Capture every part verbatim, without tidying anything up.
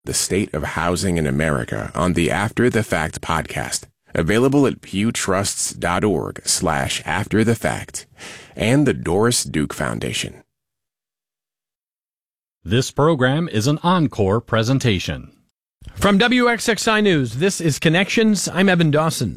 The State of Housing in America on the After the Fact podcast, available at pewtrusts.org slash after the fact and the Doris Duke Foundation. This program is an encore presentation. From W X X I News, this is Connections. I'm Evan Dawson.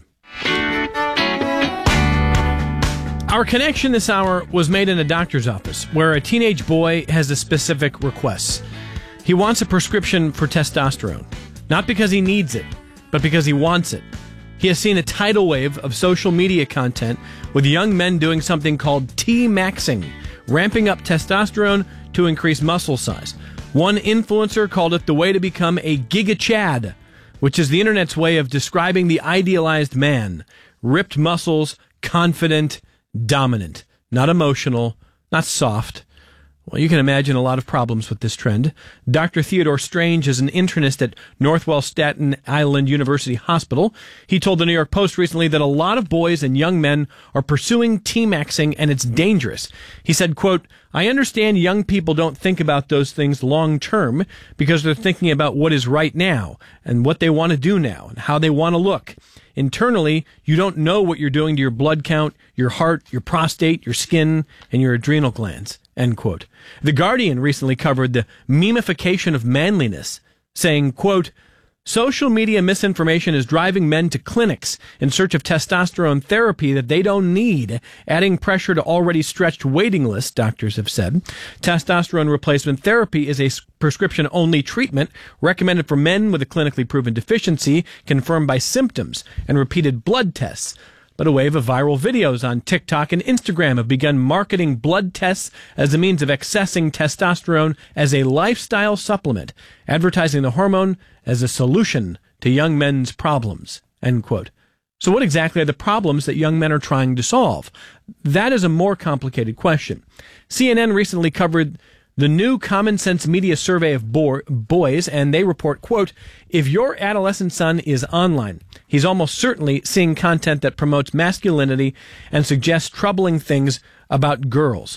Our connection this hour was made in a doctor's office where a teenage boy has a specific request. He wants a prescription for testosterone, not because he needs it, but because he wants it. He has seen a tidal wave of social media content with young men doing something called T-maxing, ramping up testosterone to increase muscle size. One influencer called it the way to become a Giga Chad, which is the internet's way of describing the idealized man. Ripped muscles, confident, dominant, not emotional, not soft. Well, you can imagine a lot of problems with this trend. Doctor Theodore Strange is an internist at Northwell Staten Island University Hospital. He told the New York Post recently that a lot of boys and young men are pursuing T-maxing and it's dangerous. He said, quote, I understand young people don't think about those things long term because they're thinking about what is right now and what they want to do now and how they want to look. Internally, you don't know what you're doing to your blood count, your heart, your prostate, your skin, and your adrenal glands. End quote. The Guardian recently covered the memification of manliness, saying, quote, social media misinformation is driving men to clinics in search of testosterone therapy that they don't need, adding pressure to already stretched waiting lists, doctors have said. Testosterone replacement therapy is a prescription-only treatment recommended for men with a clinically proven deficiency confirmed by symptoms and repeated blood tests. But a wave of viral videos on TikTok and Instagram have begun marketing blood tests as a means of accessing testosterone as a lifestyle supplement, advertising the hormone as a solution to young men's problems, end quote. So what exactly are the problems that young men are trying to solve? That is a more complicated question. C N N recently covered the new Common Sense Media survey of bo- boys, and they report, quote, if your adolescent son is online, he's almost certainly seeing content that promotes masculinity and suggests troubling things about girls.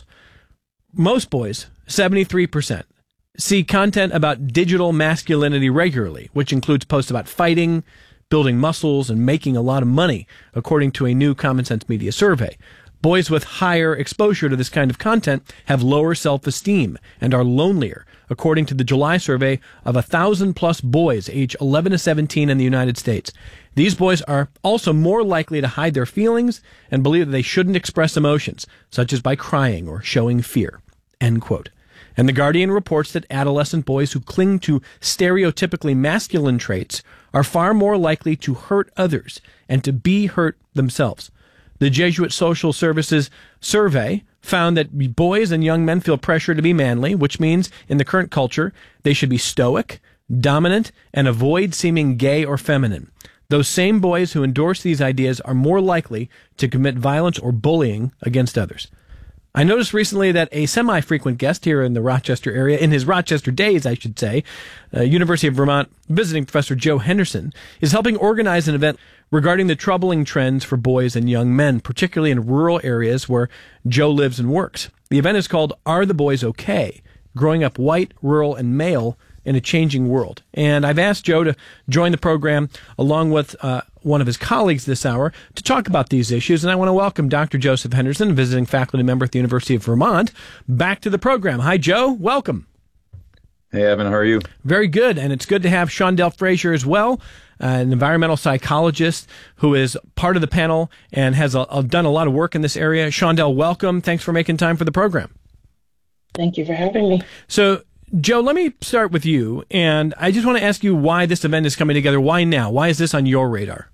Most boys, seventy-three percent, see content about digital masculinity regularly, which includes posts about fighting, building muscles, and making a lot of money, according to a new Common Sense Media survey. Boys with higher exposure to this kind of content have lower self-esteem and are lonelier, according to the July survey of one thousand plus boys age eleven to seventeen in the United States. These boys are also more likely to hide their feelings and believe that they shouldn't express emotions, such as by crying or showing fear. End quote. And The Guardian reports that adolescent boys who cling to stereotypically masculine traits are far more likely to hurt others and to be hurt themselves. The Jesuit Social Services survey found that boys and young men feel pressure to be manly, which means in the current culture, they should be stoic, dominant, and avoid seeming gay or feminine. Those same boys who endorse these ideas are more likely to commit violence or bullying against others. I noticed recently that a semi-frequent guest here in the Rochester area, in his Rochester days, I should say, uh, University of Vermont visiting professor Joe Henderson, is helping organize an event regarding the troubling trends for boys and young men, particularly in rural areas where Joe lives and works. The event is called Are the Boys Okay? Growing Up White, Rural, and Male in a Changing World. And I've asked Joe to join the program along with uh, one of his colleagues this hour to talk about these issues. And I want to welcome Doctor Joseph Henderson, visiting faculty member at the University of Vermont, back to the program. Hi, Joe. Welcome. Hey, Evan. How are you? Very good. And it's good to have Shondell Frazier as well, uh, an environmental psychologist who is part of the panel and has a, a, done a lot of work in this area. Shondell, welcome. Thanks for making time for the program. Thank you for having me. So, Joe, let me start with you, and I just want to ask you why this event is coming together. Why now? Why is this on your radar?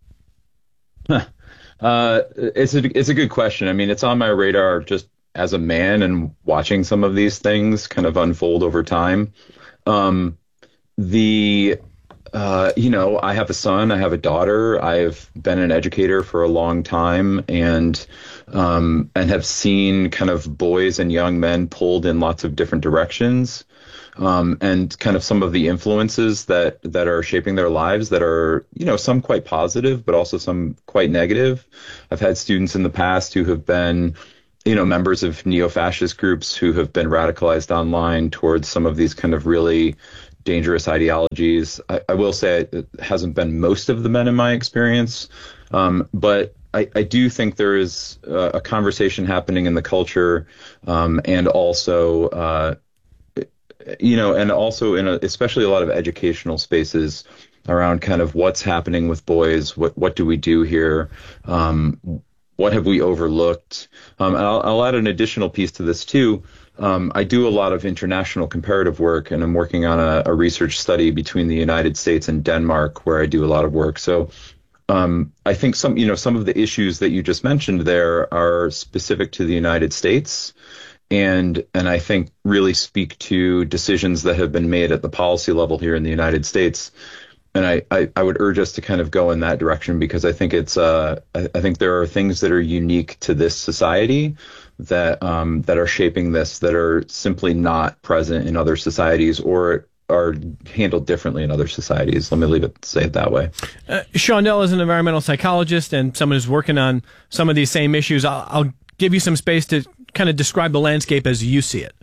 uh, it's a it's a good question. I mean, it's on my radar just as a man and watching some of these things kind of unfold over time. Um, the uh, you know, I have a son, I have a daughter. I've been an educator for a long time, and um, and have seen kind of boys and young men pulled in lots of different directions, um, and kind of some of the influences that that are shaping their lives that are, you know, some quite positive, but also some quite negative. I've had students in the past who have been, you know, members of neo-fascist groups who have been radicalized online towards some of these kind of really dangerous ideologies. I, I will say it hasn't been most of the men in my experience, um, but I, I do think there is a, a conversation happening in the culture, um, and also, uh, you know, and also in a, especially a lot of educational spaces around kind of what's happening with boys. What what do we do here? Um, what have we overlooked? Um, and I'll, I'll add an additional piece to this too. Um, I do a lot of international comparative work, and I'm working on a, a research study between the United States and Denmark, where I do a lot of work. So um, I think some, you know, some of the issues that you just mentioned there are specific to the United States, and and I think really speak to decisions that have been made at the policy level here in the United States. And I, I, I would urge us to kind of go in that direction, because I think it's uh, I, I think there are things that are unique to this society that um, that are shaping this, that are simply not present in other societies, or are handled differently in other societies. Let me leave it, say it that way. Uh, Shaundell is an environmental psychologist and someone who's working on some of these same issues. I'll, I'll give you some space to kind of describe the landscape as you see it.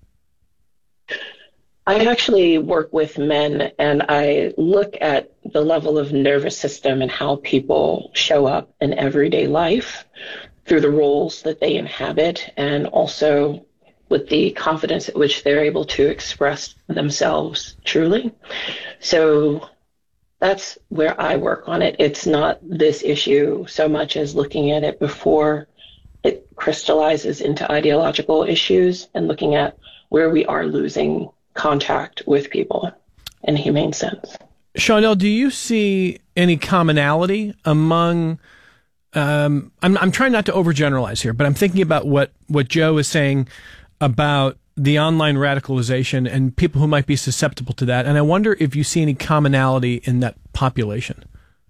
I actually work with men, and I look at the level of nervous system and how people show up in everyday life through the roles that they inhabit, and also with the confidence at which they're able to express themselves truly. So that's where I work on it. It's not this issue so much as looking at it before it crystallizes into ideological issues, and looking at where we are losing contact with people in a humane sense. Shaundell, do you see any commonality among, um, I'm, I'm trying not to overgeneralize here, but I'm thinking about what, what Joe is saying about the online radicalization and people who might be susceptible to that. And I wonder if you see any commonality in that population.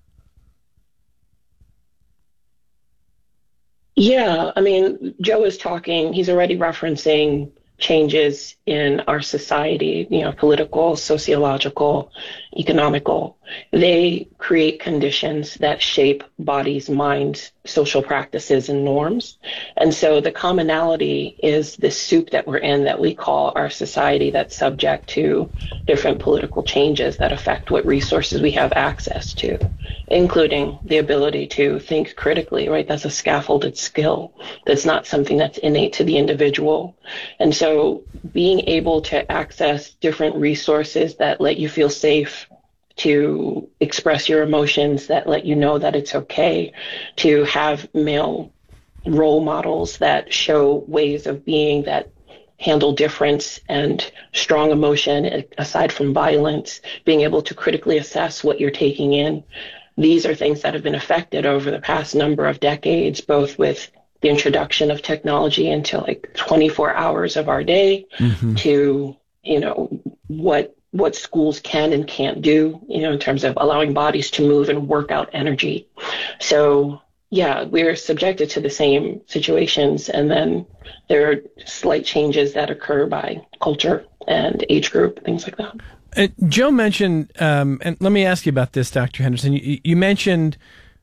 Yeah, I mean, Joe is talking, he's already referencing changes in our society, you know, political, sociological, economical. They create conditions that shape bodies, minds, social practices, and norms. And so the commonality is this soup that we're in, that we call our society, that's subject to different political changes that affect what resources we have access to, including the ability to think critically, right? That's a scaffolded skill. That's not something that's innate to the individual. And so being able to access different resources that let you feel safe to express your emotions, that let you know that it's okay, to have male role models that show ways of being that handle difference and strong emotion aside from violence, being able to critically assess what you're taking in. These are things that have been affected over the past number of decades, both with the introduction of technology into like twenty-four hours of our day, mm-hmm. to, you know, what what schools can and can't do, you know, in terms of allowing bodies to move and work out energy. So, yeah, we're subjected to the same situations, and then there are slight changes that occur by culture and age group, things like that. Uh, Joe mentioned, um, and let me ask you about this, Doctor Henderson. You, you mentioned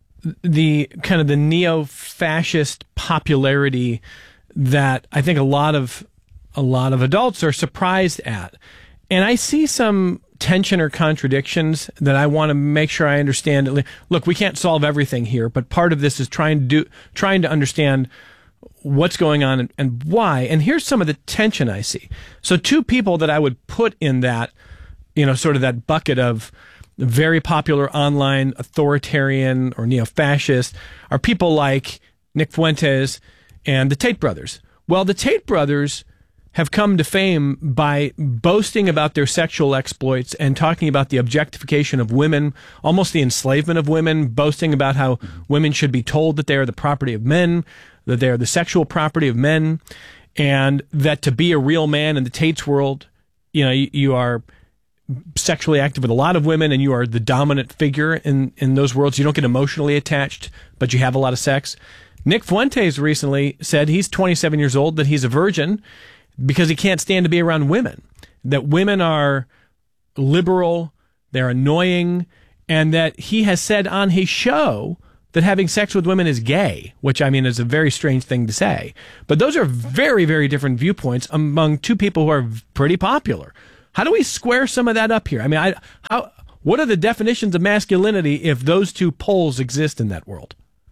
the kind of the neo-fascist popularity that I think a lot of a lot of adults are surprised at. And I see some tension or contradictions that I want to make sure I understand. Look, we can't solve everything here, but part of this is trying to do, trying to understand what's going on and, and why. And here's some of the tension I see. So two people that I would put in that, you know, sort of that bucket of very popular online authoritarian or neo-fascist are people like Nick Fuentes and the Tate brothers. Well, the Tate brothers have come to fame by boasting about their sexual exploits and talking about the objectification of women, almost the enslavement of women, boasting about how women should be told that they are the property of men, that they are the sexual property of men, and that to be a real man in the Tate's world, you know, you, you are sexually active with a lot of women and you are the dominant figure in, in those worlds. You don't get emotionally attached, but you have a lot of sex. Nick Fuentes recently said he's twenty-seven years old, that he's a virgin, because he can't stand to be around women, that women are liberal, they're annoying, and that he has said on his show that having sex with women is gay, which, I mean, is a very strange thing to say. But those are very, very different viewpoints among two people who are pretty popular. How do we square some of that up here? I mean, I how what are the definitions of masculinity if those two poles exist in that world?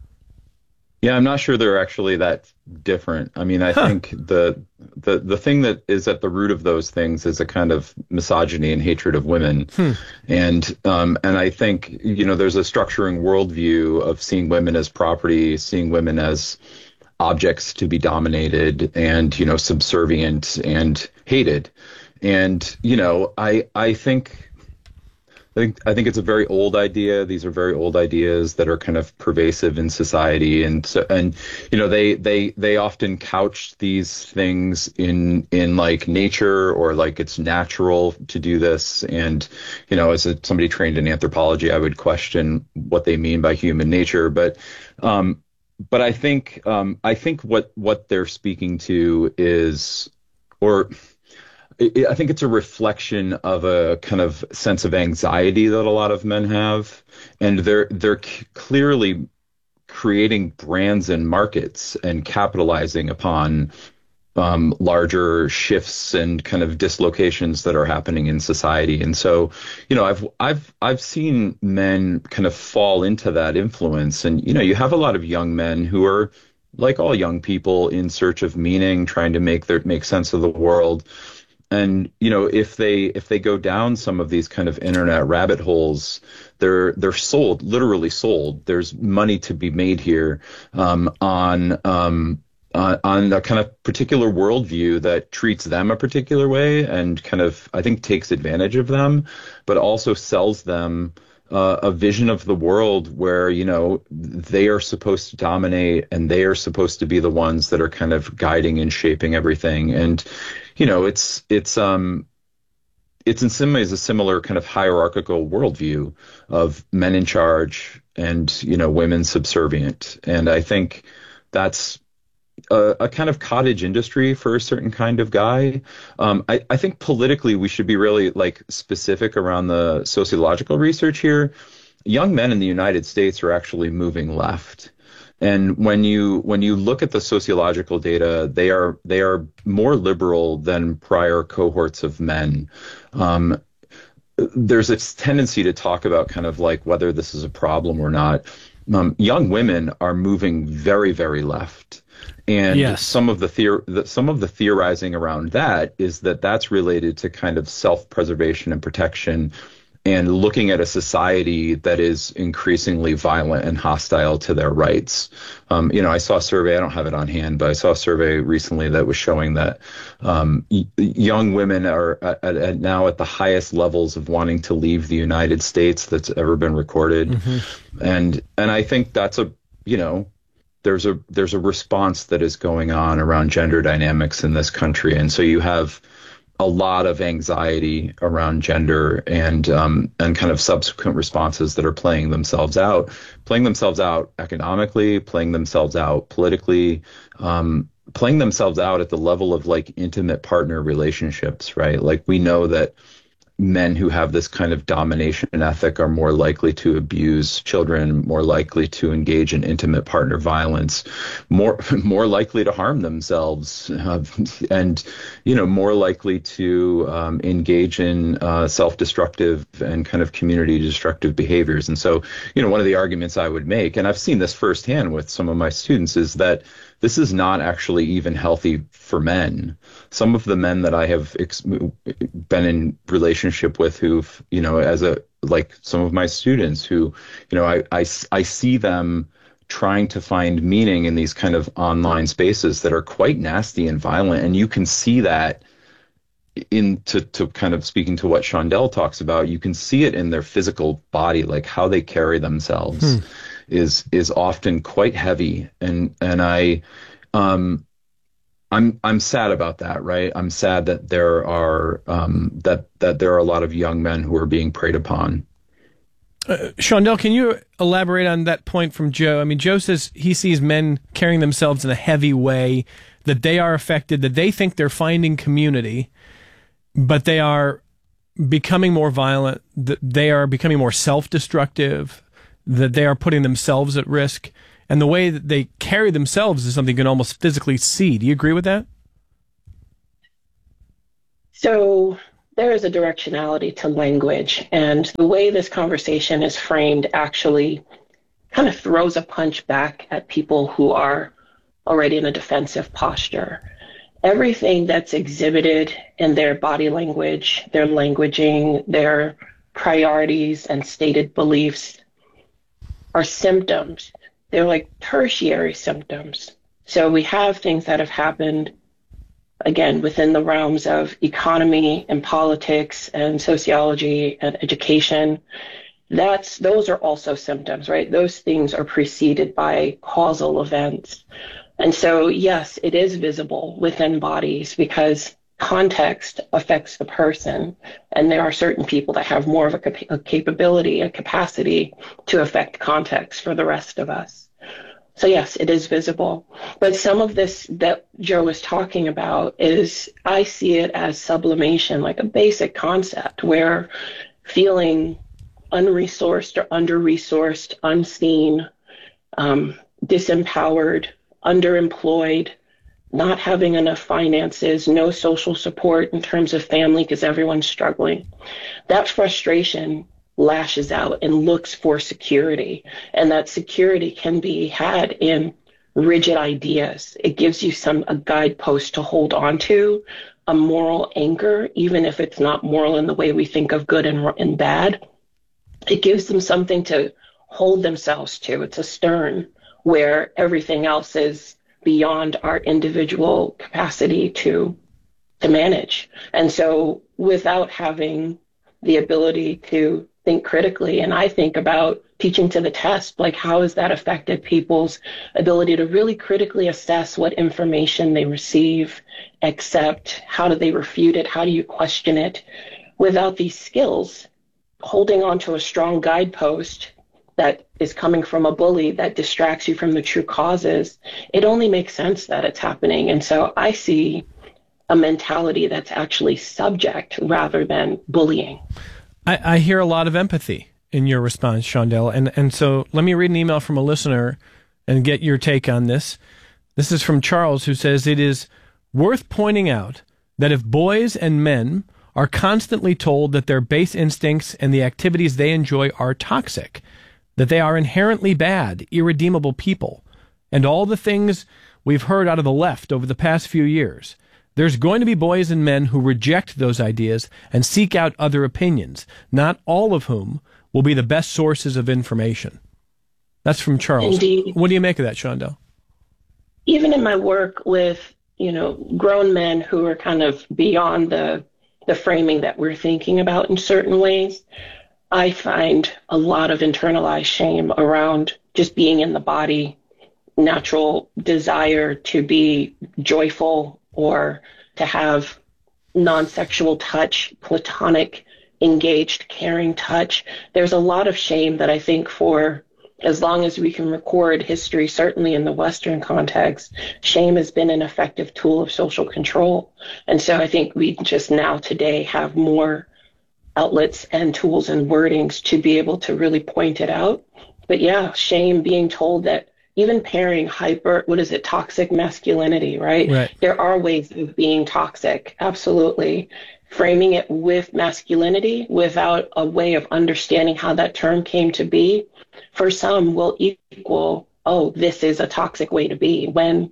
Yeah, I'm not sure they're actually that different. I mean, I huh. think the the the thing that is at the root of those things is a kind of misogyny and hatred of women, hmm. and um, and I think you know there's a structuring worldview of seeing women as property, seeing women as objects to be dominated, and you know subservient and hated, and you know I I think. I think I think it's a very old idea. These are very old ideas that are kind of pervasive in society, and so and you know they they they often couch these things in in like nature or like it's natural to do this. And you know, as a, somebody trained in anthropology, I would question what they mean by human nature. But um, but I think um, I think what what they're speaking to is or. I think it's a reflection of a kind of sense of anxiety that a lot of men have, and they're they're c- clearly creating brands and markets and capitalizing upon um, larger shifts and kind of dislocations that are happening in society. And so, you know, I've I've I've seen men kind of fall into that influence, and you know, you have a lot of young men who are like all young people in search of meaning, trying to make their make sense of the world. And, you know, if they if they go down some of these kind of internet rabbit holes, they're they're sold, literally sold. There's money to be made here um, on um, uh, on a kind of particular worldview that treats them a particular way and kind of, I think, takes advantage of them, but also sells them uh, a vision of the world where, you know, they are supposed to dominate and they are supposed to be the ones that are kind of guiding and shaping everything. And you know, it's it's um it's in some ways a similar kind of hierarchical worldview of men in charge and, you know, women subservient. And I think that's a, a kind of cottage industry for a certain kind of guy. Um, I, I think politically we should be really like specific around the sociological research here. Young men in the United States are actually moving left. And when you when you look at the sociological data, they are they are more liberal than prior cohorts of men. Um, there's a tendency to talk about kind of like whether this is a problem or not. Um, young women are moving very, very left. And yes. some of the, theor- the some of the theorizing around that is that that's related to kind of self-preservation and protection, and looking at a society that is increasingly violent and hostile to their rights. Um, you know, I saw a survey, I don't have it on hand, but I saw a survey recently that was showing that um, y- young women are at, at now at the highest levels of wanting to leave the United States that's ever been recorded. Mm-hmm. And and I think that's a, you know, there's a there's a response that is going on around gender dynamics in this country. And so you have a lot of anxiety around gender and um, and kind of subsequent responses that are playing themselves out, playing themselves out economically, playing themselves out politically, um, playing themselves out at the level of like intimate partner relationships, right? Like we know that men who have this kind of domination ethic are more likely to abuse children, more likely to engage in intimate partner violence, more more likely to harm themselves, uh, and you know more likely to um, engage in uh, self-destructive and kind of community-destructive behaviors. And so, you know, one of the arguments I would make, and I've seen this firsthand with some of my students, is that this is not actually even healthy for men. Some of the men that I have ex- been in relationship with who've, you know, as a, like some of my students who, you know, I, I, I see them trying to find meaning in these kind of online spaces that are quite nasty and violent. And you can see that in to, to kind of speaking to what Shondell talks about, you can see it in their physical body, like how they carry themselves. Hmm. is is often quite heavy, and and I um I'm I'm sad about that, right? I'm sad that there are um that that there are a lot of young men who are being preyed upon. Uh, Shondell, can you elaborate on that point from Joe? I mean, Joe says he sees men carrying themselves in a heavy way, that they are affected, that they think they're finding community, but they are becoming more violent, that they are becoming more self-destructive, that they are putting themselves at risk, and the way that they carry themselves is something you can almost physically see. Do you agree with that? So there is a directionality to language, and the way this conversation is framed actually kind of throws a punch back at people who are already in a defensive posture. Everything that's exhibited in their body language, their languaging, their priorities and stated beliefs are symptoms. They're like tertiary symptoms. So we have things that have happened, again, within the realms of economy and politics and sociology and education. That's, those are also symptoms, right? Those things are preceded by causal events. And so, yes, it is visible within bodies because context affects the person. And there are certain people that have more of a, cap- a capability, a capacity to affect context for the rest of us. So, yes, it is visible. But some of this that Joe was talking about is, I see it as sublimation, like a basic concept where feeling unresourced or under-resourced, unseen, um, disempowered, underemployed, not having enough finances, no social support in terms of family because everyone's struggling. That frustration lashes out and looks for security. And that security can be had in rigid ideas. It gives you some a guidepost to hold on to, a moral anchor, even if it's not moral in the way we think of good and, and bad. It gives them something to hold themselves to. It's a stern where everything else is beyond our individual capacity to to manage. And so without having the ability to think critically, and I think about teaching to the test, like how has that affected people's ability to really critically assess what information they receive, accept, how do they refute it, how do you question it? Without these skills, holding on to a strong guidepost that is coming from a bully that distracts you from the true causes, it only makes sense that it's happening. And so I see a mentality that's actually subject rather than bullying. I, I hear a lot of empathy in your response, Shondell. And, and so let me read an email from a listener and get your take on this. This is from Charles, who says, it is worth pointing out that if boys and men are constantly told that their base instincts and the activities they enjoy are toxic, that they are inherently bad, irredeemable people, and all the things we've heard out of the left over the past few years, there's going to be boys and men who reject those ideas and seek out other opinions, not all of whom will be the best sources of information. That's from Charles. Indeed. What do you make of that, Shondell? Even in my work with, you know, grown men who are kind of beyond the the framing that we're thinking about in certain ways, I find a lot of internalized shame around just being in the body, natural desire to be joyful or to have non-sexual touch, platonic, engaged, caring touch. There's a lot of shame that I think for as long as we can record history, certainly in the Western context, shame has been an effective tool of social control. And so I think we just now today have more outlets and tools and wordings to be able to really point it out. But yeah, shame, being told that even pairing hyper, what is it, toxic masculinity, right? Right. There are ways of being toxic, absolutely. Framing it with masculinity without a way of understanding how that term came to be, for some will equal, oh, this is a toxic way to be, when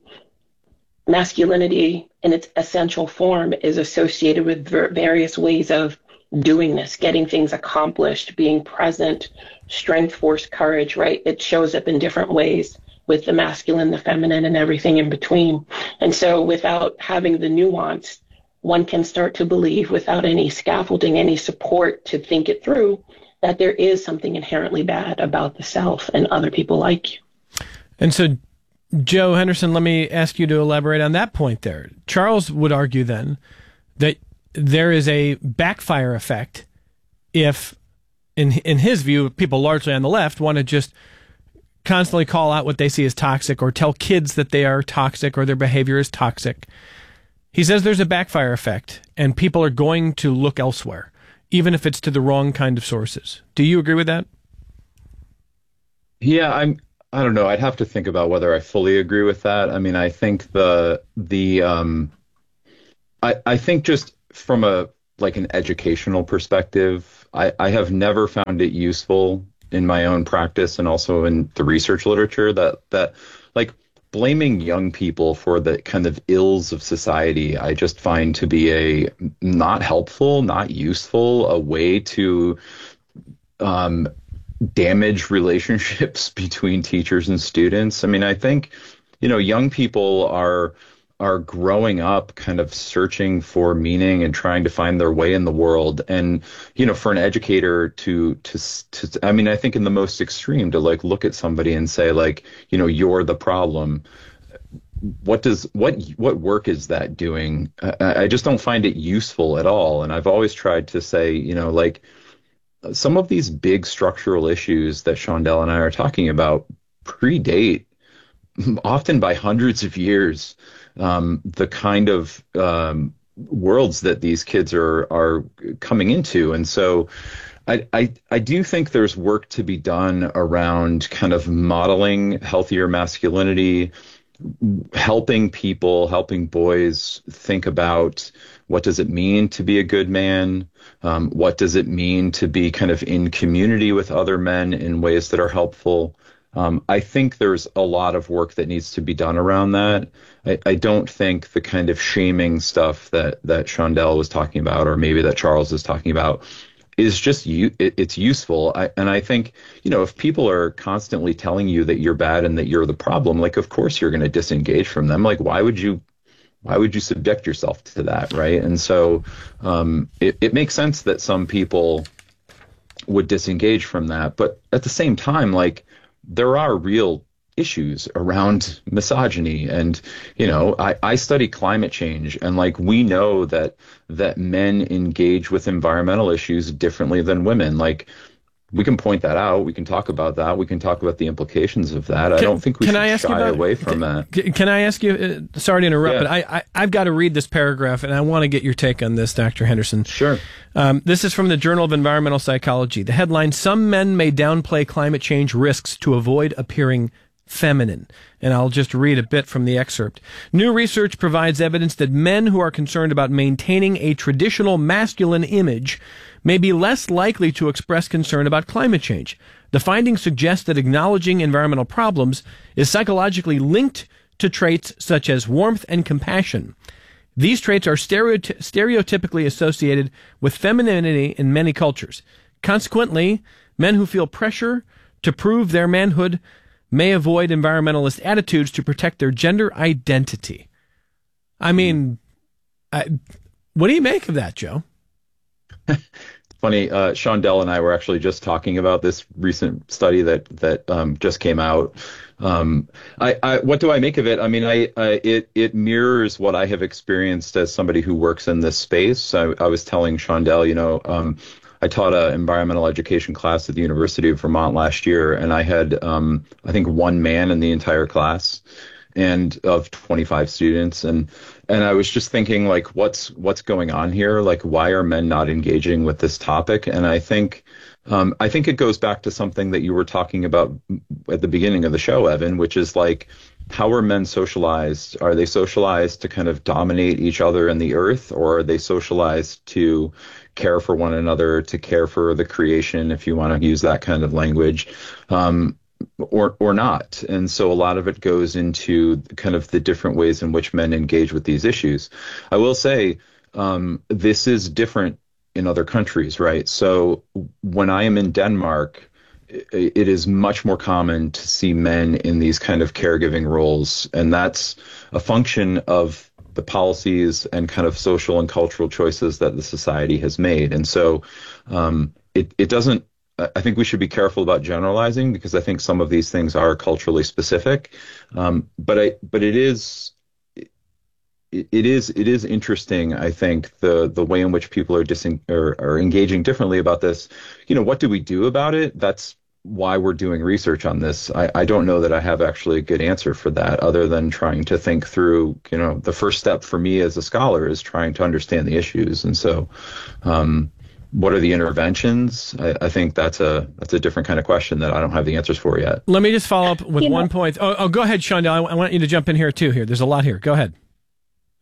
masculinity in its essential form is associated with ver- various ways of doing this, getting things accomplished, being present, strength, force, courage, right? It shows up in different ways with the masculine, the feminine, and everything in between. And so without having the nuance, one can start to believe, without any scaffolding, any support to think it through, that there is something inherently bad about the self and other people like you. And so, Joe Henderson, let me ask you to elaborate on that point there. Charles would argue then that there is a backfire effect if, in in his view, people largely on the left want to just constantly call out what they see as toxic or tell kids that they are toxic or their behavior is toxic. He says there's a backfire effect and people are going to look elsewhere, even if it's to the wrong kind of sources. Do you agree with that? Yeah, I'm. I don't know. I'd have to think about whether I fully agree with that. I mean, I think the the um, I I think just from a like an educational perspective, I, I have never found it useful in my own practice and also in the research literature that that like blaming young people for the kind of ills of society, I just find to be a not helpful, not useful, a way to um, damage relationships between teachers and students. I mean, I think, you know, young people are are growing up kind of searching for meaning and trying to find their way in the world. And, you know, for an educator to, to, to, I mean, I think in the most extreme to like look at somebody and say like, you know, you're the problem. What does, what, what work is that doing? I, I just don't find it useful at all. And I've always tried to say, you know, like some of these big structural issues that Shondell and I are talking about predate often by hundreds of years, um, the kind of um, worlds that these kids are are coming into. And so I, I I do think there's work to be done around kind of modeling healthier masculinity, helping people, helping boys think about what does it mean to be a good man? Um, what does it mean to be kind of in community with other men in ways that are helpful? Um, I think there's a lot of work that needs to be done around that. I, I don't think the kind of shaming stuff that, that Shondell was talking about, or maybe that Charles is talking about, is just you. It, it's useful. I, and I think, you know, if people are constantly telling you that you're bad and that you're the problem, like, of course you're going to disengage from them. Like, why would you, why would you subject yourself to that, right? And so um, it, it makes sense that some people would disengage from that. But at the same time, like, there are real issues around misogyny. And, you know, I, I study climate change, and like we know that that men engage with environmental issues differently than women. Like, we can point that out. We can talk about that. We can talk about the implications of that. Can, I don't think we should I shy about, away from can, that. Can I ask you, uh, sorry to interrupt, yeah. but I, I, I've got to read this paragraph, and I want to get your take on this, Doctor Henderson. Sure. Um, this is from the Journal of Environmental Psychology. The headline, "Some Men May Downplay Climate Change Risks to Avoid Appearing Feminine." And I'll just read a bit from the excerpt. "New research provides evidence that men who are concerned about maintaining a traditional masculine image may be less likely to express concern about climate change. The findings suggest that acknowledging environmental problems is psychologically linked to traits such as warmth and compassion. These traits are stereoty- stereotypically associated with femininity in many cultures. Consequently, men who feel pressure to prove their manhood may avoid environmentalist attitudes to protect their gender identity." I mean, I, what do you make of that, Joe? Funny, uh, Shondell and I were actually just talking about this recent study that that um, just came out. Um, I, I, what do I make of it? I mean, I, I it it mirrors what I have experienced as somebody who works in this space. I, I was telling Shondell, you know, um, I taught an environmental education class at the University of Vermont last year, and I had, um, I think, one man in the entire class, and of twenty-five students, and and I was just thinking, like, what's what's going on here? Like, why are men not engaging with this topic? And I think, um, I think it goes back to something that you were talking about at the beginning of the show, Evan, which is like, how are men socialized? Are they socialized to kind of dominate each other in the earth, or are they socialized to care for one another, to care for the creation, if you want to use that kind of language, um, or or not? And so a lot of it goes into kind of the different ways in which men engage with these issues. I will say um, this is different in other countries, right? So when I am in Denmark, it is much more common to see men in these kind of caregiving roles, and that's a function of the policies and kind of social and cultural choices that the society has made. And so um, it, it doesn't, I think we should be careful about generalizing, because I think some of these things are culturally specific. Um, but I, but it is, it, it is, it is interesting. I think the, the way in which people are dising, or are engaging differently about this. You know, what do we do about it? That's why we're doing research on this. I, I don't know that I have actually a good answer for that, other than trying to think through, you know, the first step for me as a scholar is trying to understand the issues. And so, um, what are the interventions? I, I think that's a that's a different kind of question that I don't have the answers for yet. Let me just follow up with you one know, point. Oh, oh, go ahead, Shondell. I, I want you to jump in here too. Here, there's a lot here. Go ahead.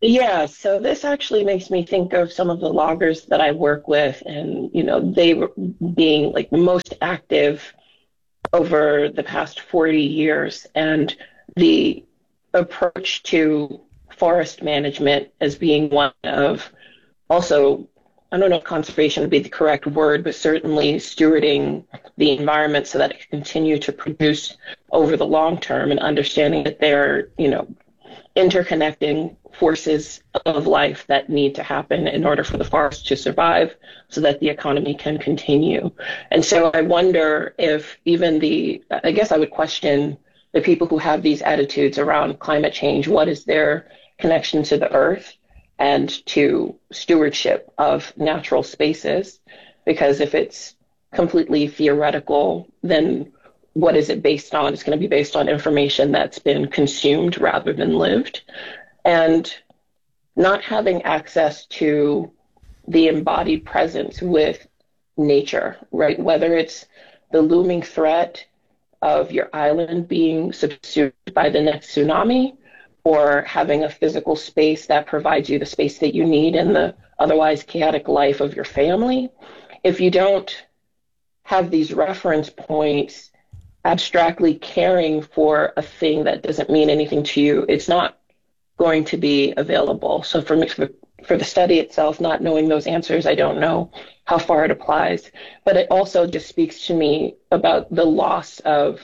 Yeah, so this actually makes me think of some of the loggers that I work with, and you know, they were being like most active over the past forty years, and the approach to forest management as being one of also, I don't know if conservation would be the correct word, but certainly stewarding the environment so that it can continue to produce over the long term, and understanding that they're, you know, interconnecting forces of life that need to happen in order for the forest to survive so that the economy can continue. And so I wonder if even the, I guess I would question the people who have these attitudes around climate change, what is their connection to the earth and to stewardship of natural spaces? Because if it's completely theoretical, then what is it based on? It's going to be based on information that's been consumed rather than lived. And not having access to the embodied presence with nature, right? Whether it's the looming threat of your island being subsumed by the next tsunami, or having a physical space that provides you the space that you need in the otherwise chaotic life of your family. If you don't have these reference points, abstractly caring for a thing that doesn't mean anything to you, it's not going to be available. So for me, for, for the study itself, not knowing those answers, I don't know how far it applies. But it also just speaks to me about the loss of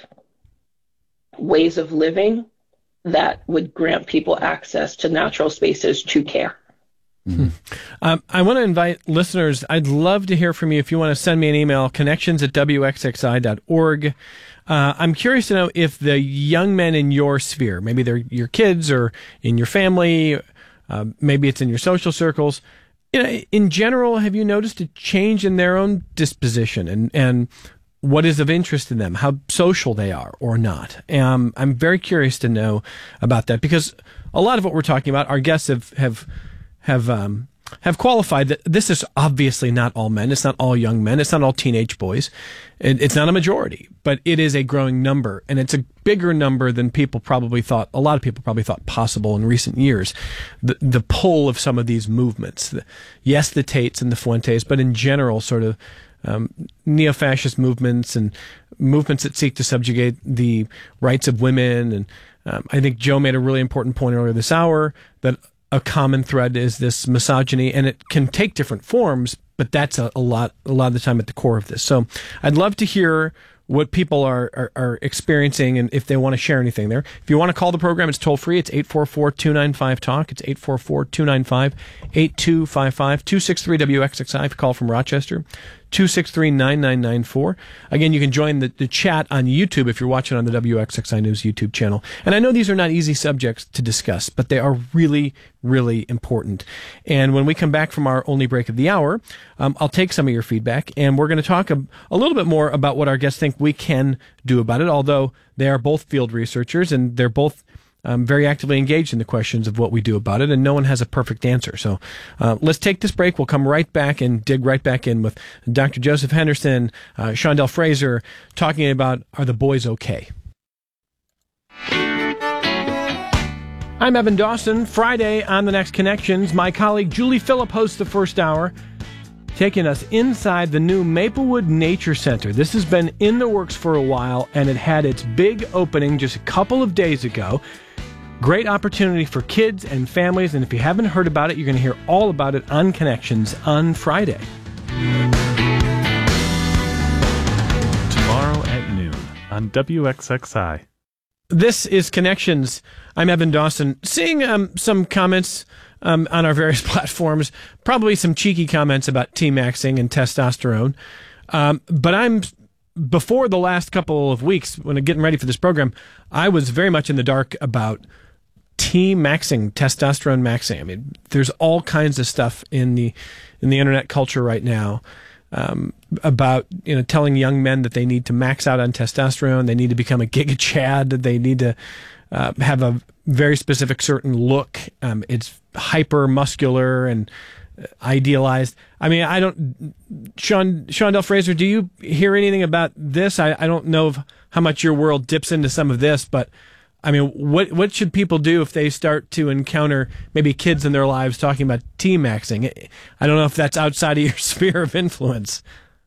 ways of living that would grant people access to natural spaces to care. Mm-hmm. Um, I want to invite listeners. I'd love to hear from you. If you want to send me an email, connections at w x x i dot org. Uh, I'm curious to know if the young men in your sphere, maybe they're your kids or in your family, uh, maybe it's in your social circles, you know, in general, have you noticed a change in their own disposition and, and what is of interest in them, how social they are or not? Um, I'm very curious to know about that, because a lot of what we're talking about, our guests have, have, have, um, have qualified that this is obviously not all men. It's not all young men. It's not all teenage boys. It, it's not a majority, but it is a growing number, and it's a bigger number than people probably thought, a lot of people probably thought possible in recent years. The, the pull of some of these movements. The, yes, the Tates and the Fuentes, but in general, sort of um, neo-fascist movements and movements that seek to subjugate the rights of women. And um, I think Joe made a really important point earlier this hour that a common thread is this misogyny, and it can take different forms, but that's a, a lot, a lot of the time at the core of this. So I'd love to hear what people are, are, are experiencing and if they want to share anything there. If you want to call the program, it's toll free. It's eight four four, two nine five, talk. It's eight four four, two nine five, eight two five five, two six three W X X I if you call from Rochester, two six three, nine nine nine four. Again, you can join the, the chat on YouTube if you're watching on the W X X I News YouTube channel. And I know these are not easy subjects to discuss, but they are really, really important. And when we come back from our only break of the hour, um, I'll take some of your feedback, and we're going to talk a, a little bit more about what our guests think we can do about it, although they are both field researchers and they're both Um, very actively engaged in the questions of what we do about it, and no one has a perfect answer. So uh, let's take this break. We'll come right back and dig right back in with Doctor Joseph Henderson, uh, Shondell Fraser, talking about, are the boys okay? I'm Evan Dawson. Friday on The Next Connections, my colleague Julie Phillip hosts the first hour, taking us inside the new Maplewood Nature Center. This has been in the works for a while, and it had its big opening just a couple of days ago. Great opportunity for kids and families, and if you haven't heard about it, you're going to hear all about it on Connections on Friday. Tomorrow at noon on W X X I. This is Connections. I'm Evan Dawson. Seeing um, some comments um, on our various platforms, probably some cheeky comments about T-maxing and testosterone. Um, but I'm, before the last couple of weeks, when I'm getting ready for this program, I was very much in the dark about T-maxing, testosterone maxing. I mean, there's all kinds of stuff in the in the internet culture right now um, about, you know, telling young men that they need to max out on testosterone, they need to become a Giga Chad, they need to uh, have a very specific certain look. Um, it's hyper muscular and idealized. I mean, I don't. Sean Shondell Fraser, do you hear anything about this? I, I don't know if, how much your world dips into some of this, but I mean, what what should people do if they start to encounter maybe kids in their lives talking about T-maxing? I don't know if that's outside of your sphere of influence.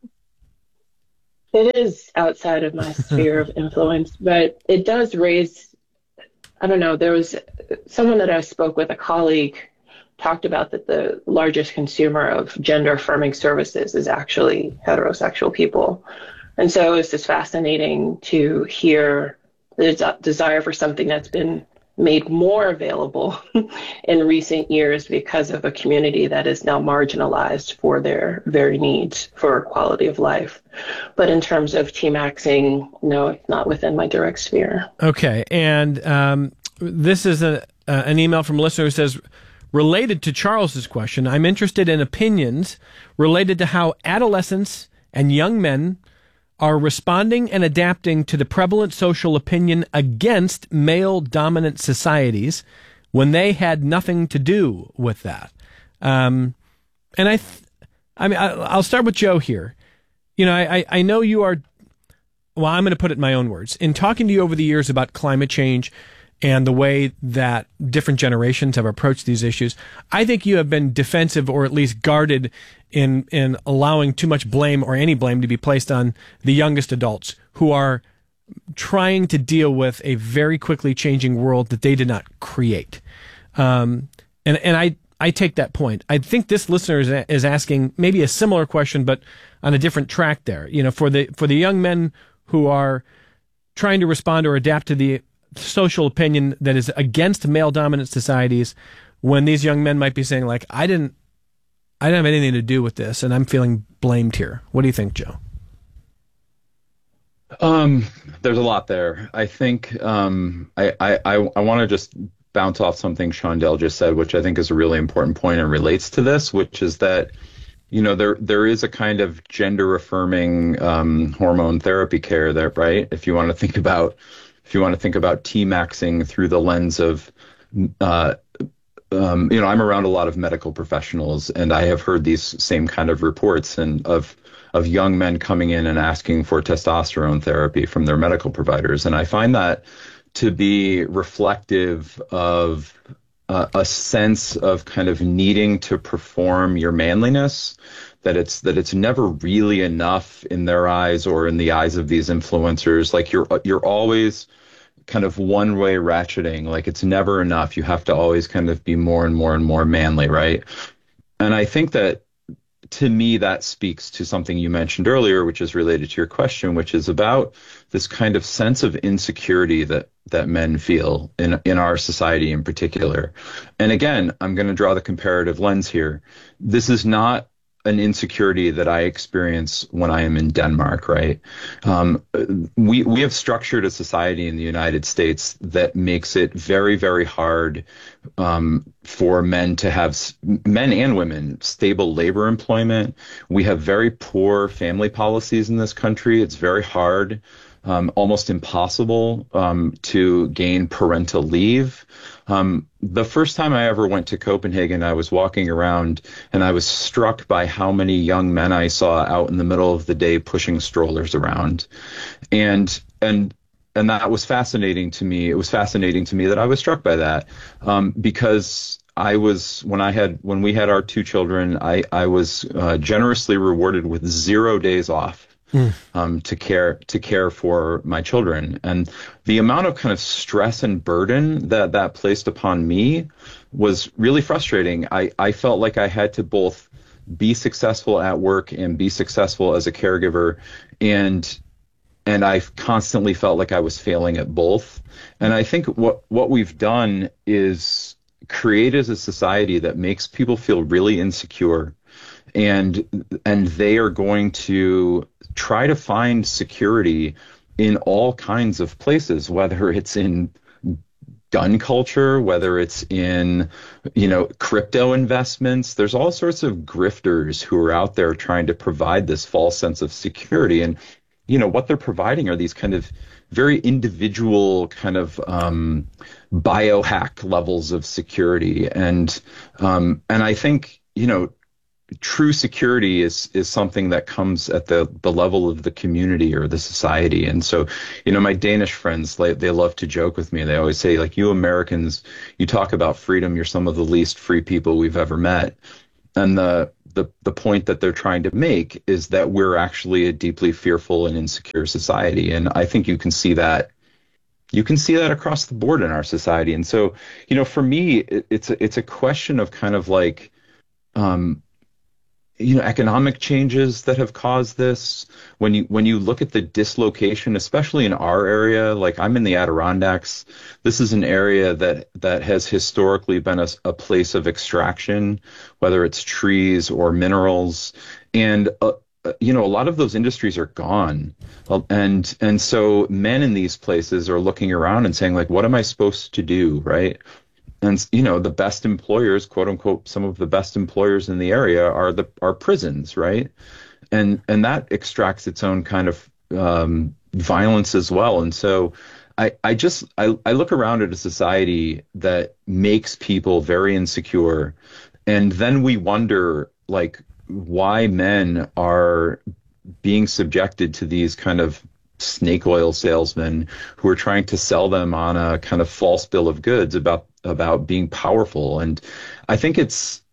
It is outside of my sphere of influence, but it does raise, I don't know, there was someone that I spoke with, a colleague, talked about that the largest consumer of gender-affirming services is actually heterosexual people. And so it's just fascinating to hear the desire for something that's been made more available in recent years because of a community that is now marginalized for their very needs for quality of life. But in terms of T-maxing, no, it's not within my direct sphere. Okay. And um, this is a, uh, an email from a listener who says, related to Charles's question, I'm interested in opinions related to how adolescents and young men are responding and adapting to the prevalent social opinion against male-dominant societies when they had nothing to do with that. Um, and I, th- I mean, I, I'll start with Joe here. You know, I, I know you are. Well, I'm going to put it in my own words. In talking to you over the years about climate change and the way that different generations have approached these issues, I think you have been defensive or at least guarded in in allowing too much blame or any blame to be placed on the youngest adults who are trying to deal with a very quickly changing world that they did not create. Um, and and I, I take that point. I think this listener is, is asking maybe a similar question, but on a different track there. You know, for the for the young men who are trying to respond or adapt to the social opinion that is against male-dominant societies, when these young men might be saying, like, I didn't I didn't have anything to do with this, and I'm feeling blamed here. What do you think, Joe? Um, there's a lot there. I think um, I, I, I, I want to just bounce off something Shondell just said, which I think is a really important point and relates to this, which is that, you know, there there is a kind of gender-affirming um, hormone therapy care there, right? If you want to think about if you want to think about T-maxing through the lens of uh, Um, you know, I'm around a lot of medical professionals, and I have heard these same kind of reports and of of young men coming in and asking for testosterone therapy from their medical providers. And I find that to be reflective of uh, a sense of kind of needing to perform your manliness, that it's that it's never really enough in their eyes or in the eyes of these influencers. Like you're you're always kind of one-way ratcheting, like it's never enough. You have to always kind of be more and more and more manly, right? And I think that, to me, that speaks to something you mentioned earlier, which is related to your question, which is about this kind of sense of insecurity that that men feel in in our society in particular. And again, I'm going to draw the comparative lens here. This is not an insecurity that I experience when I am in Denmark, right? Um, we we have structured a society in the United States that makes it very, very hard um, for men to have, men and women, stable labor employment. We have very poor family policies in this country. It's very hard, um, almost impossible um, to gain parental leave. Um, the first time I ever went to Copenhagen, I was walking around and I was struck by how many young men I saw out in the middle of the day pushing strollers around. And, and, and that was fascinating to me. It was fascinating to me that I was struck by that, um, because I was, when I had, when we had our two children, I, I was uh, generously rewarded with zero days off. Mm. Um, to care to care for my children. And the amount of kind of stress and burden that that placed upon me was really frustrating. I, I felt like I had to both be successful at work and be successful as a caregiver, and and I constantly felt like I was failing at both. And I think what what we've done is created a society that makes people feel really insecure, and and they are going to try to find security in all kinds of places, whether it's in gun culture, whether it's in, you know, crypto investments. There's all sorts of grifters who are out there trying to provide this false sense of security. And, you know, what they're providing are these kind of very individual kind of um, biohack levels of security. And um, and I think, you know, true security is is something that comes at the the level of the community or the society. And so, you know, my Danish friends, they, they love to joke with me. They always say, like, you Americans, you talk about freedom, you're some of the least free people we've ever met. And the the the point that they're trying to make is that we're actually a deeply fearful and insecure society. And I think you can see that you can see that across the board in our society. And so, you know, for me, it, it's a, it's a question of kind of like, um, you know, economic changes that have caused this. When you when you look at the dislocation, especially in our area, like I'm in the Adirondacks, this is an area that that has historically been a, a place of extraction, whether it's trees or minerals, and uh, you know, a lot of those industries are gone, and and so men in these places are looking around and saying, like, what am I supposed to do, right? And, you know, the best employers, quote unquote, some of the best employers in the area are the are prisons, right? And and that extracts its own kind of um, violence as well. And so I, I just I, I look around at a society that makes people very insecure. And then we wonder, like, why men are being subjected to these kind of snake oil salesmen who are trying to sell them on a kind of false bill of goods about about being powerful. And I think it's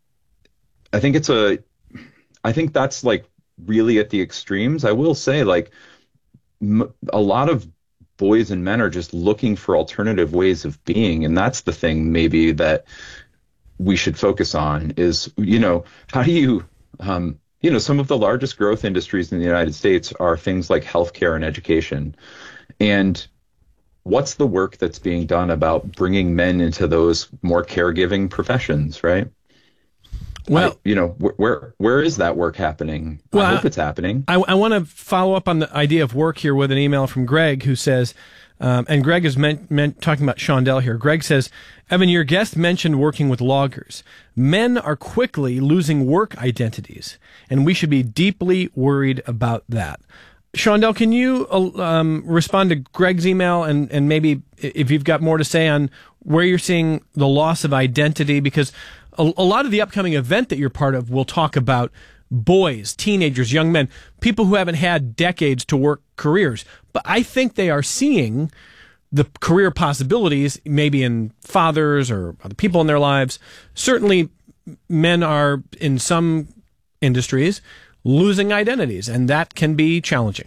I think it's a I think that's like really at the extremes. I will say, like, m- a lot of boys and men are just looking for alternative ways of being, and that's the thing maybe that we should focus on is, you know, how do you um you know, some of the largest growth industries in the United States are things like healthcare and education. And what's the work that's being done about bringing men into those more caregiving professions, right? Well, I, you know, wh- where where is that work happening? Well, I hope it's happening. I, I want to follow up on the idea of work here with an email from Greg, who says, um, and Greg is meant, meant talking about Shondell here. Greg says, Evan, your guest mentioned working with loggers. Men are quickly losing work identities, and we should be deeply worried about that. Shondell, can you um, respond to Greg's email and, and maybe if you've got more to say on where you're seeing the loss of identity? Because a, a lot of the upcoming event that you're part of will talk about boys, teenagers, young men, people who haven't had decades to work careers. But I think they are seeing the career possibilities, maybe in fathers or other people in their lives. Certainly, men are, in some industries, losing identities, and that can be challenging.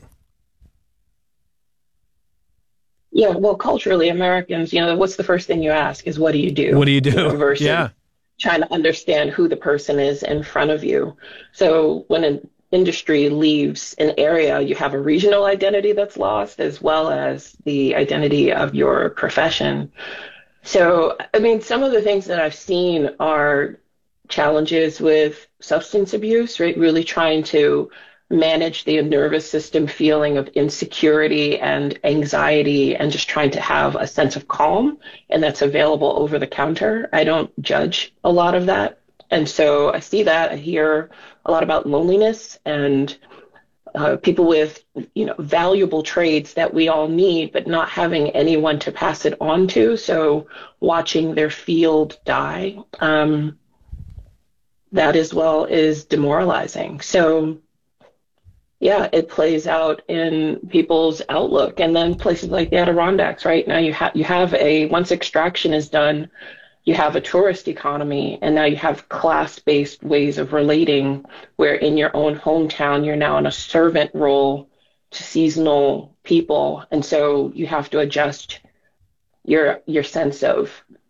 Yeah, well, culturally, Americans, you know, what's the first thing you ask is, what do you do? What do you do? You know, versus yeah. trying to understand who the person is in front of you. So when an industry leaves an area, you have a regional identity that's lost, as well as the identity of your profession. So, I mean, some of the things that I've seen are challenges with substance abuse, right? Really trying to manage the nervous system feeling of insecurity and anxiety and just trying to have a sense of calm, and that's available over the counter. I don't judge a lot of that. And so I see that. I hear a lot about loneliness and uh, people with, you know, valuable trades that we all need, but not having anyone to pass it on to. So watching their field die, um, that as well is demoralizing. So yeah, it plays out in people's outlook. And then places like the Adirondacks, right? Now you have you have a, once extraction is done, you have a tourist economy, and now you have class-based ways of relating, where in your own hometown, you're now in a servant role to seasonal people. And so you have to adjust your your sense of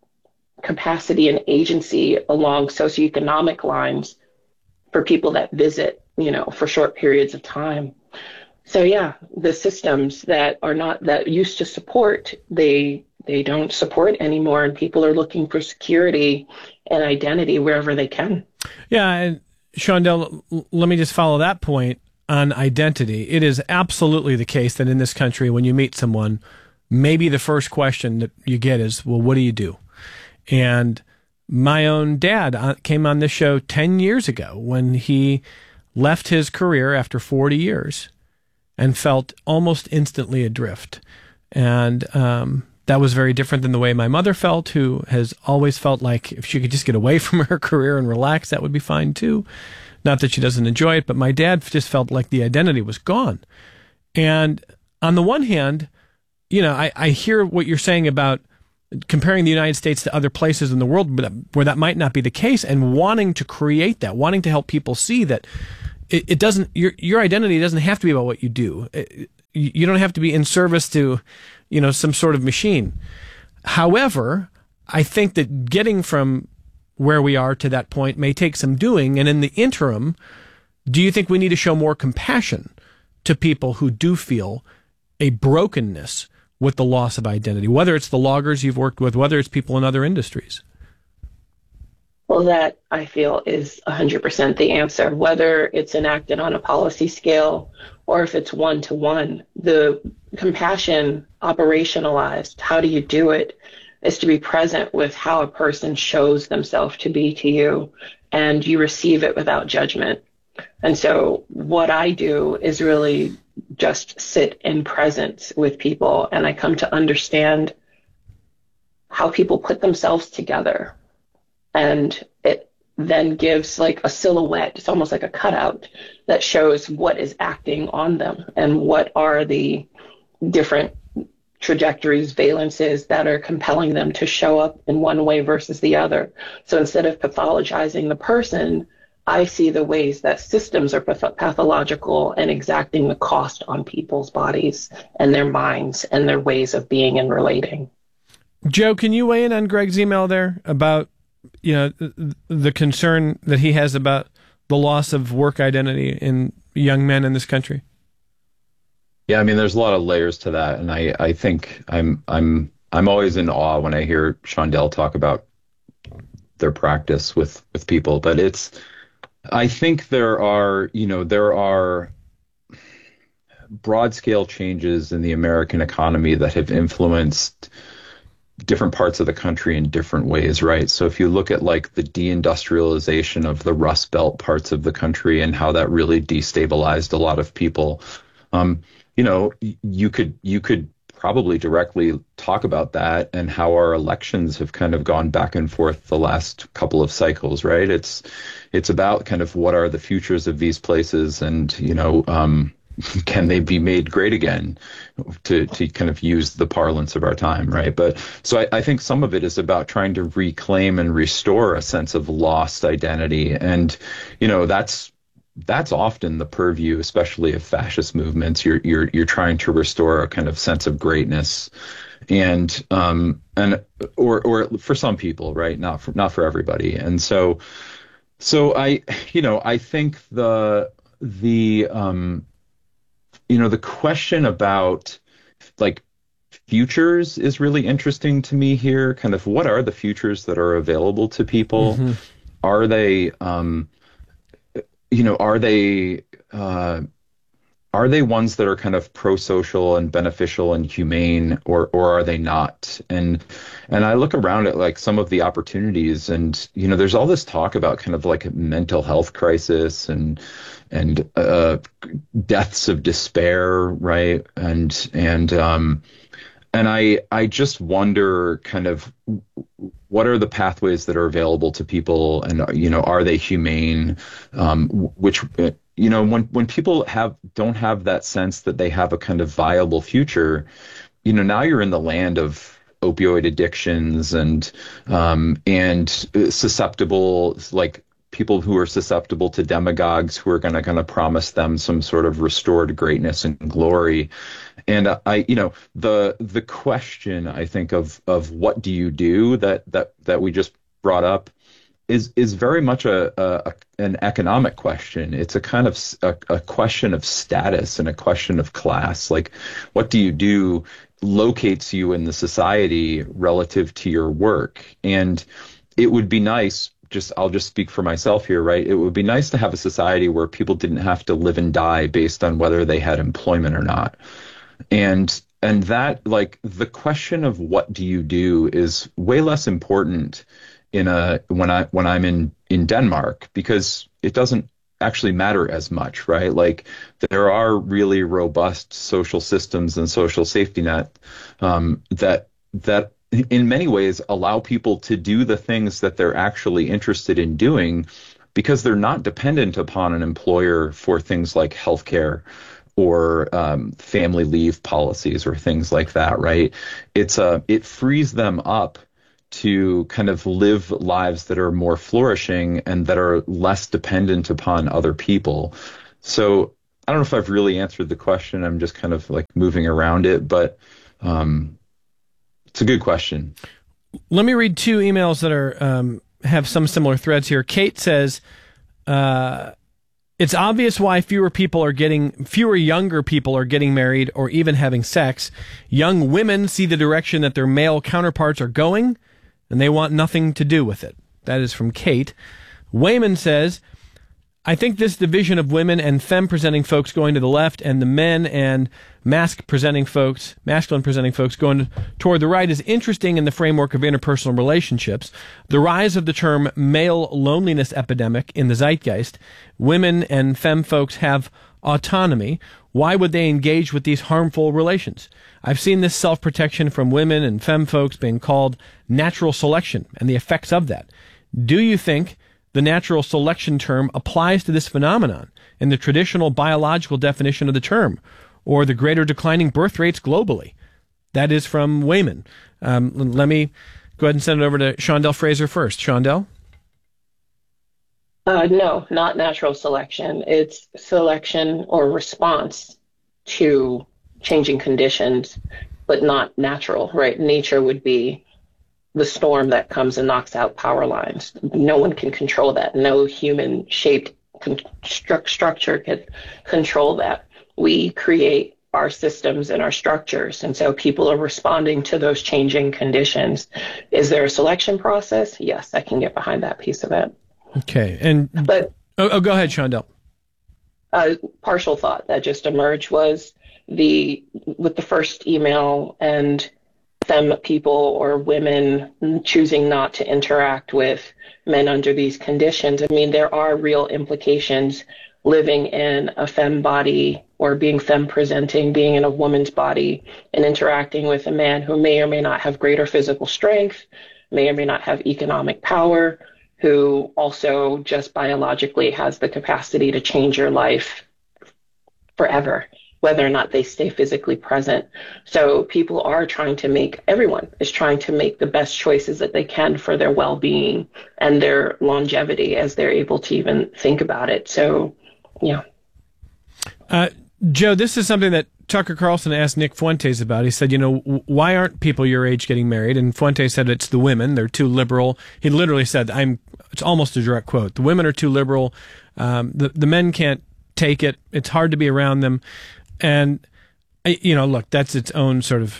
capacity and agency along socioeconomic lines for people that visit, you know, for short periods of time. So yeah, the systems that are not, that used to support, they they don't support anymore, and people are looking for security and identity wherever they can. Yeah, and Shondell, let me just follow that point on identity. It is absolutely the case that in this country, when you meet someone, maybe the first question that you get is, well, what do you do? And my own dad came on this show ten years ago when he left his career after forty years and felt almost instantly adrift. And um, That was very different than the way my mother felt, who has always felt like if she could just get away from her career and relax, that would be fine too. Not that she doesn't enjoy it, but my dad just felt like the identity was gone. And on the one hand, you know, I, I hear what you're saying about comparing the United States to other places in the world where that might not be the case, and wanting to create that, wanting to help people see that it, it doesn't, your your identity doesn't have to be about what you do. It, you don't have to be in service to, you know, some sort of machine. However, I think that getting from where we are to that point may take some doing. And in the interim, do you think we need to show more compassion to people who do feel a brokenness with the loss of identity, whether it's the loggers you've worked with, whether it's people in other industries? Well, that I feel is one hundred percent the answer, whether it's enacted on a policy scale or if it's one-to-one. The compassion operationalized, how do you do it, is to be present with how a person shows themselves to be to you, and you receive it without judgment. And so what I do is really just sit in presence with people, and I come to understand how people put themselves together. And it then gives like a silhouette. It's almost like a cutout that shows what is acting on them and what are the different trajectories, valences that are compelling them to show up in one way versus the other. So instead of pathologizing the person, I see the ways that systems are path- pathological and exacting the cost on people's bodies and their minds and their ways of being and relating. Joe, can you weigh in on Greg's email there about, you know, the concern that he has about the loss of work identity in young men in this country? Yeah, I mean, there's a lot of layers to that, and I, I think I'm I'm I'm always in awe when I hear Shondell talk about their practice with, with people. But it's, I think there are, you know, there are broad scale changes in the American economy that have influenced different parts of the country in different ways, right? So if you look at like the deindustrialization of the Rust Belt parts of the country and how that really destabilized a lot of people, um, you know, you could you could probably directly talk about that and how our elections have kind of gone back and forth the last couple of cycles, right? It's it's about kind of what are the futures of these places, and you know, um, can they be made great again, to to kind of use the parlance of our time, right? But so I, I think some of it is about trying to reclaim and restore a sense of lost identity, and you know, that's that's often the purview, especially of fascist movements. You're you're you're trying to restore a kind of sense of greatness, and um and or or for some people, right? Not for not for everybody, and so so I you know I think the the um. You know, the question about like futures is really interesting to me here. Kind of what are the futures that are available to people? Mm-hmm. Are they, um, you know, are they, uh, are they ones that are kind of pro-social and beneficial and humane, or or are they not? And and I look around at like some of the opportunities, and you know, there's all this talk about kind of like a mental health crisis and and uh, deaths of despair, right? And and um, and I I just wonder kind of what are the pathways that are available to people, and you know, are they humane? Um, which you know, when when people have don't have that sense that they have a kind of viable future, you know, now you're in the land of opioid addictions and um, and susceptible, like people who are susceptible to demagogues who are going to kind of promise them some sort of restored greatness and glory. And uh, I, you know, the the question I think of of what do you do that that that we just brought up is is very much a, a an economic question. It's a kind of a, a question of status and a question of class. Like, what do you do locates you in the society relative to your work. And it would be nice, just I'll just speak for myself here, right? It would be nice to have a society where people didn't have to live and die based on whether they had employment or not. And and that, like, the question of what do you do is way less important in a when I when I'm in in Denmark, because it doesn't actually matter as much, right? Like, there are really robust social systems and social safety net um, that that in many ways allow people to do the things that they're actually interested in doing because they're not dependent upon an employer for things like healthcare or um, family leave policies or things like that, right? It's a, it frees them up to kind of live lives that are more flourishing and that are less dependent upon other people. So I don't know if I've really answered the question. I'm just kind of like moving around it, but um, it's a good question. Let me read two emails that are um, have some similar threads here. Kate says, uh, it's obvious why fewer people are getting, fewer younger people are getting married or even having sex. Young women see the direction that their male counterparts are going, and they want nothing to do with it. That is from Kate. Wayman says, I think this division of women and femme-presenting folks going to the left and the men and masc-presenting folks, masculine-presenting folks going toward the right is interesting in the framework of interpersonal relationships. The rise of the term male loneliness epidemic in the zeitgeist. Women and femme folks have autonomy. Why would they engage with these harmful relations? I've seen this self-protection from women and femme folks being called natural selection and the effects of that. Do you think the natural selection term applies to this phenomenon in the traditional biological definition of the term, or the greater declining birth rates globally? That is from Wayman. Um, let me go ahead and send it over to Shondell Fraser first. Shondell? Uh, no, not natural selection. It's selection or response to changing conditions, but not natural, right? Nature would be the storm that comes and knocks out power lines. No one can control that. No human-shaped construct structure can control that. We create our systems and our structures, and so people are responding to those changing conditions. Is there a selection process? Yes, I can get behind that piece of it. Okay, and but oh, oh go ahead, Shondell. A partial thought that just emerged was the with the first email and femme people or women choosing not to interact with men under these conditions. I mean, there are real implications living in a femme body or being femme presenting, being in a woman's body and interacting with a man who may or may not have greater physical strength, may or may not have economic power, who also just biologically has the capacity to change your life forever, whether or not they stay physically present. So people are trying to make, everyone is trying to make the best choices that they can for their well-being and their longevity as they're able to even think about it. So, yeah. Uh, Joe, this is something that Tucker Carlson asked Nick Fuentes about. He said, you know, why aren't people your age getting married? And Fuentes said it's the women. They're too liberal. He literally said, I'm, it's almost a direct quote. The women are too liberal. Um, the, the men can't take it. It's hard to be around them. And, you know, look, that's its own sort of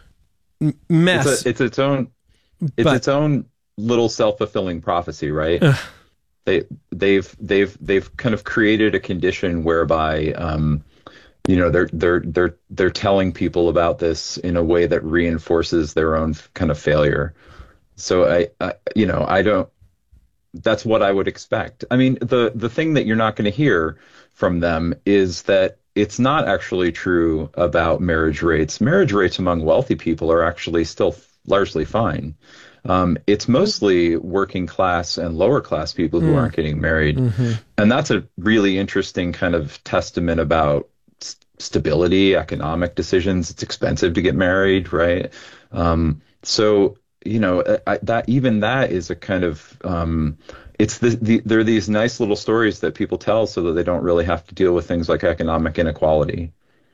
mess. It's, a, it's its own, it's but, its own little self-fulfilling prophecy, right? Uh, they, they've, they've, they've kind of created a condition whereby, um, you know, they're, they're, they're, they're telling people about this in a way that reinforces their own kind of failure. So I, I you know, I don't, that's what I would expect. I mean, the, the thing that you're not going to hear from them is that it's not actually true about marriage rates. Marriage rates among wealthy people are actually still largely fine. Um, it's mostly working class and lower class people who mm. aren't getting married. Mm-hmm. And that's a really interesting kind of testament about st- stability, economic decisions. It's expensive to get married, right? Um, so, you know, I, that even that is a kind of, um, it's the, the, there are these nice little stories that people tell so that they don't really have to deal with things like economic inequality.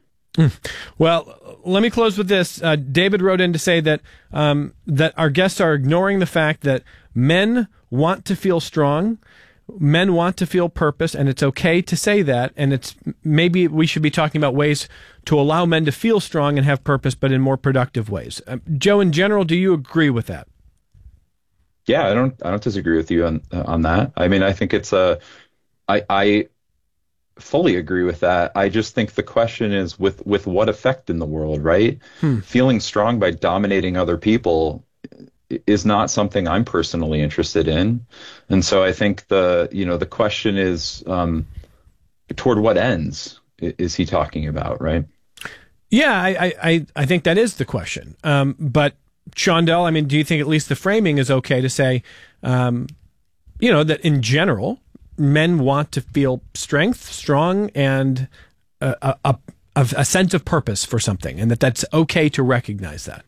Well, let me close with this. Uh, David wrote in to say that um, that our guests are ignoring the fact that men want to feel strong, men want to feel purpose, and it's okay to say that. And it's maybe we should be talking about ways to allow men to feel strong and have purpose, but in more productive ways. Uh, Joe, in general, do you agree with that? Yeah, I don't. I don't disagree with you on on that. I mean, I think it's a. I I fully agree with that. I just think the question is with with what effect in the world, right? Hmm. Feeling strong by dominating other people is not something I'm personally interested in, and so I think the you know the question is um, toward what ends is he talking about, right? Yeah, I I I think that is the question. Um, but Shondell, I mean, do you think at least the framing is okay to say, um, you know, that in general, men want to feel strength, strong, and a, a, a, a sense of purpose for something, and that that's okay to recognize that?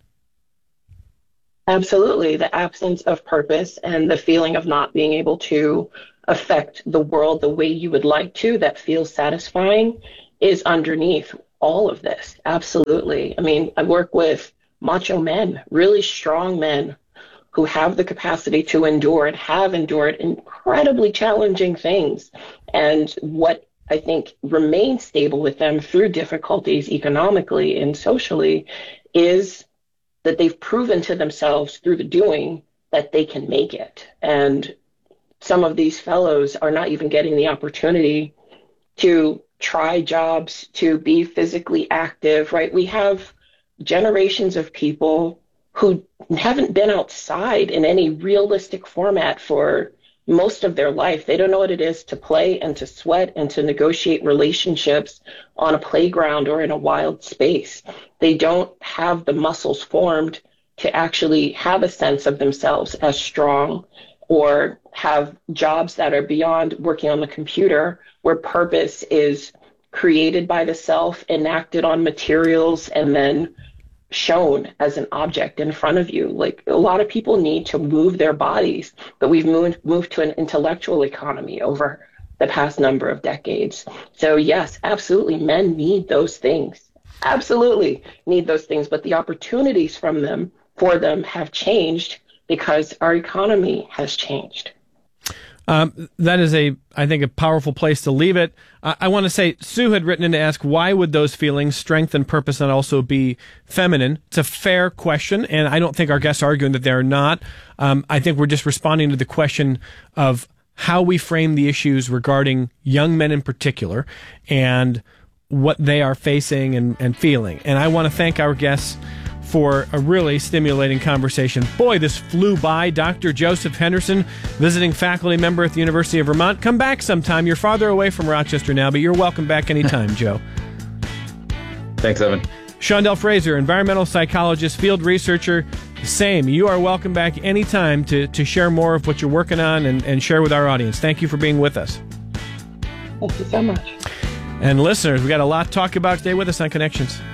Absolutely. The absence of purpose and the feeling of not being able to affect the world the way you would like to, that feels satisfying, is underneath all of this. Absolutely. I mean, I work with macho men, really strong men who have the capacity to endure and have endured incredibly challenging things. And what I think remains stable with them through difficulties economically and socially is that they've proven to themselves through the doing that they can make it. And some of these fellows are not even getting the opportunity to try jobs, to be physically active, right? We have generations of people who haven't been outside in any realistic format for most of their life. They don't know what it is to play and to sweat and to negotiate relationships on a playground or in a wild space. They don't have the muscles formed to actually have a sense of themselves as strong, or have jobs that are beyond working on the computer, where purpose is created by the self, enacted on materials, and then shown as an object in front of you. Like, a lot of people need to move their bodies, but we've moved moved to an intellectual economy over the past number of decades. So yes, absolutely, men need those things. Absolutely need those things, but the opportunities from them for them have changed because our economy has changed. Um, that is a, I think, a powerful place to leave it. I, I want to say, Sue had written in to ask, why would those feelings, strength and purpose, not also be feminine? It's a fair question, and I don't think our guests are arguing that they're not. Um, I think we're just responding to the question of how we frame the issues regarding young men in particular and what they are facing and, and feeling. And I want to thank our guests for a really stimulating conversation. Boy, this flew by. Doctor Joseph Henderson, visiting faculty member at the University of Vermont. Come back sometime. You're farther away from Rochester now, but you're welcome back anytime, Joe. Thanks, Evan. Shondell Fraser, environmental psychologist, field researcher. Same. You are welcome back anytime to, to share more of what you're working on and, and share with our audience. Thank you for being with us. Thank you so much. And listeners, we got a lot to talk about today. With us on Connections.